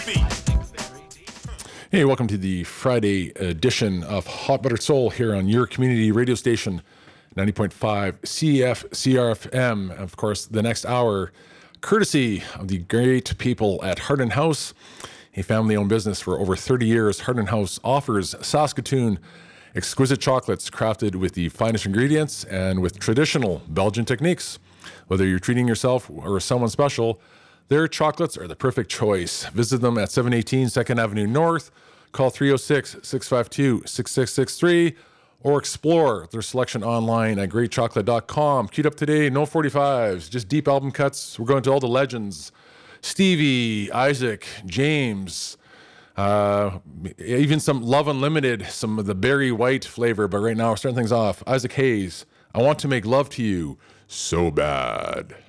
Hey, welcome to the Friday edition of Hot Buttered Soul here on your community radio station, 90.5 CFCRFM. Of course, the next hour, courtesy of the great people at Hardin House, a family-owned business for over 30 years. Hardin House offers Saskatoon exquisite chocolates crafted with the finest ingredients and with traditional Belgian techniques. Whether you're treating yourself or someone special, their chocolates are the perfect choice. Visit them at 718 2nd Avenue North. Call 306-652-6663 or explore their selection online at greatchocolate.com. Queued up today, no 45s, just deep album cuts. We're going to all the legends. Stevie, Isaac, James, even some Love Unlimited, some of the Berry White flavor. But right now, we're starting things off. Isaac Hayes, I Want to Make Love to You So Bad.